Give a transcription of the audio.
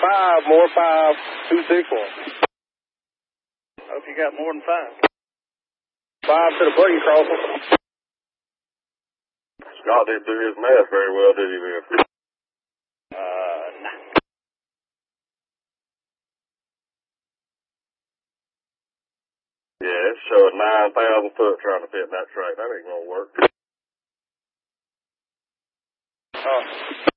5 more, 5261. Hope you got more than 5. 5 to the buggy crossing. Scott didn't do his math very well, did he, then? Nah. Yeah, it's showing 9,000 foot trying to fit in that track. That ain't gonna work. Oh.